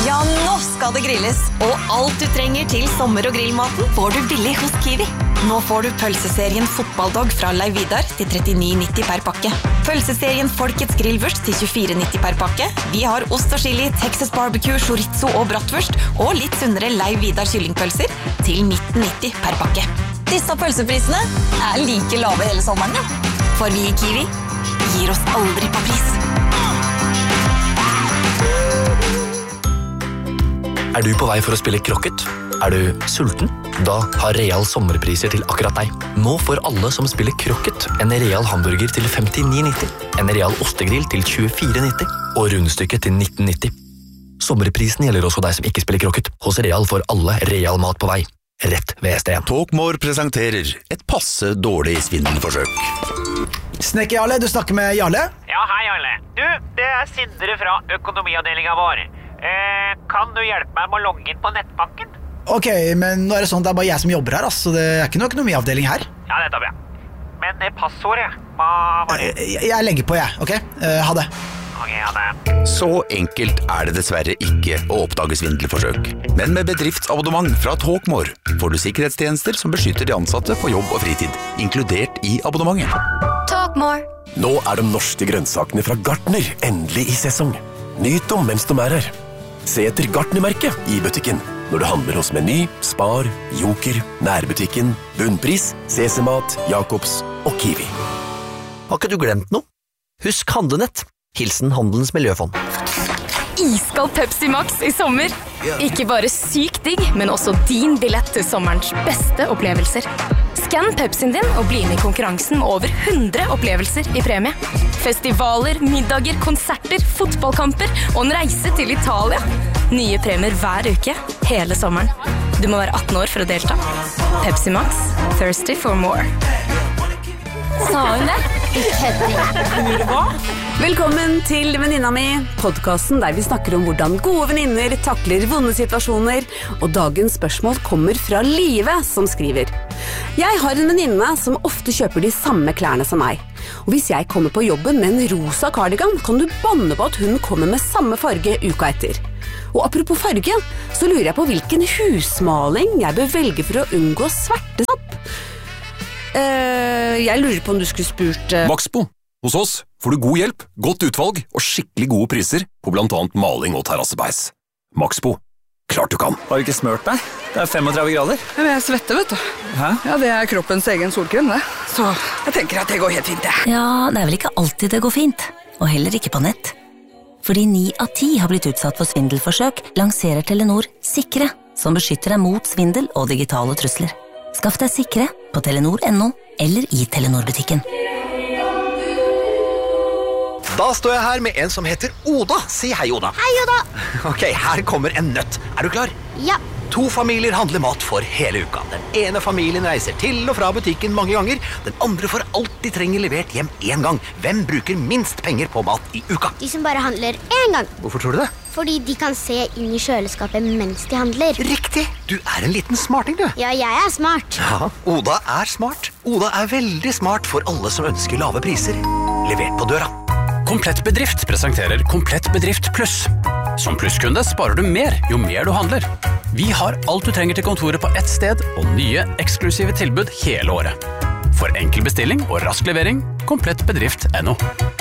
Ja, nå skal det grilles. Og alt du trenger til sommer- og grillmaten får du billig hos Kiwi. Nå får du pølseserien Fotballdog fra Leiv Vidar til 39,90 per pakke. Pølseserien Folkets grillvurst til 24,90 per pakke. Vi har ost og chili, Texas barbecue, chorizo og bratwurst, og litt sunnere Leiv Vidar kyllingpølser til 19,90 per pakke. Disse pølseprisene er like lave hele sommeren, ja. For vi i Kiwi gir oss aldri på pris. Er du på vei for å spille krokket? Er du sulten? Da har Real sommerpriser til akkurat deg. Nå får alle som spiller krokket en Real hamburger til 59,90, en Real ostegrill til 24,90 og rundstykket til 19,90. Sommerprisen gjelder også deg som ikke spiller krokket. Hos Real får alle Real mat på vei. Rett ved STN. Talkmore presenterer et passe dårlig svindelforsøk. Snekker Jarle, du snakker med Jarle? Ja, hei Jarle. Du, det er Sindre fra økonomiavdelingen vår. Kan du hjelpe meg med å logge inn på nettbanken? Ok, men nå er det sånn at det er bare jeg som jobber her, så det er ikke noe økonomiavdeling her. Ja, det tar vi. Men passordet, hva var det? Jeg legger på, jeg, ok? Ha det. Ok, ha det. Så enkelt er det dessverre ikke å oppdage svindelforsøk. Men med bedriftsabonnement fra Talkmore får du sikkerhetstjenester som beskytter de ansatte på jobb og fritid, inkludert i abonnementet. Talkmore. Nå er de norske grønnsakene fra Gartner endelig i sesong. Nyt dem mens de er her. Se etter Gartner-merket i butikken når du handler hos Meny, Spar, Joker, Nærbutikken, Bunnpris, CC-mat, Jacobs og Kiwi. Har ikke du glemt noe? Husk Handlenett. Hilsen Handelens Miljøfond. Iskald Pepsi Max i sommer. Ikke bare sykt digg, men også din billett til sommerens beste opplevelser. Skann Pepsien din og bli med i konkurransen med over 100 opplevelser i premie. Festivaler, middager, konserter, fotballkamper og en reise til Italia. Nye premier hver uke, hele sommeren. Du må være 18 år for å delta. Pepsi Max, thirsty for more. Sa hun det? Velkommen til Venninna mi, podcasten der vi snakker om hvordan gode venninner takler vonde situasjoner, og dagens spørsmål kommer fra Live som skriver. Jeg har en venninne som ofte kjøper de samme klærne som meg, og hvis jeg kommer på jobben med en rosa cardigan, kan du banne på at hun kommer med samme farge uka etter. Og apropos farge, så lurer jeg på hvilken husmaling jeg bør velge for å unngå svertesapp. Jeg lurer på om du skulle spurt Maxbo. Hos oss får du god hjelp, godt utvalg og skikkelig gode priser på blant annet maling og terrassebeis. Maxbo. Klart du kan. Har du ikke smørt deg? Det er 35 grader. Men jeg svetter, vet du. Hæ? Ja, det er kroppens egen solkrem, det. Så jeg tenker at det går helt fint, det. Ja, det er vel ikke alltid det går fint. Og heller ikke på nett. Fordi 9 av 10 har blitt utsatt for svindelforsøk, lanserer Telenor Sikre, som beskytter deg mot svindel og digitale trusler. Skaff deg Sikre på telenor.no eller i Telenor-butikken. Da står jeg her med en som heter Oda. Si hei, Oda. Hei, Oda. Ok, her kommer en nøtt. Er du klar? Ja. 2 familier handler mat for hele uka. Den ene familien reiser til og fra butikken mange ganger. Den andre får alt de trenger levert hjem en gang. Hvem bruker minst penger på mat i uka? De som bare handler en gang. Hvorfor tror du det? Fordi de kan se inn i kjøleskapet mens de handler. Riktig! Du er en liten smarting, du. Ja, jeg er smart. Ja, Oda er smart. Oda er veldig smart for alle som ønsker lave priser. Levert på døra. Komplett Bedrift presenterer Komplett Bedrift Pluss. Som plusskunde sparer du mer jo mer du handler. Vi har alt du trenger til kontoret på ett sted, og nye, eksklusive tilbud hele året. For enkel bestilling og rask levering, komplettbedrift.no.